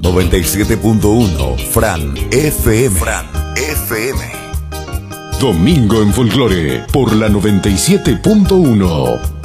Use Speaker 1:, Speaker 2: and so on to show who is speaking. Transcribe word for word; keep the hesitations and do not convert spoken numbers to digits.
Speaker 1: noventa y siete punto uno Fran F M. Fran F M.
Speaker 2: Domingo en Folclore por la noventa y siete punto uno.